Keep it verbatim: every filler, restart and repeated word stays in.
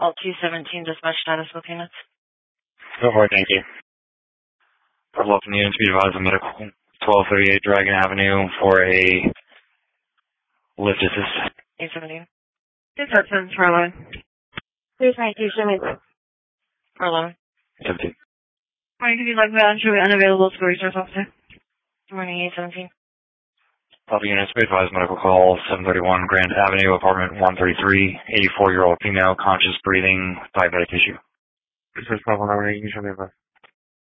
Alt two seventeen, dispatch status with units. Go for it, thank you. For Lawton units, be advised of medical twelve thirty-eight Dragon Avenue for a lift assist. eight seventeen. Two seven for eleven. Two twenty-two, show me. For eleven. seventeen. Morning, could you like that? Should be unavailable to resource officer. Morning, eight seventeen. Lawton units, be advised medical call seven thirty-one Grand Avenue, apartment one thirty-three, eighty-four-year-old female, conscious breathing, diabetic issue. This is Pablo Navarrete, show me.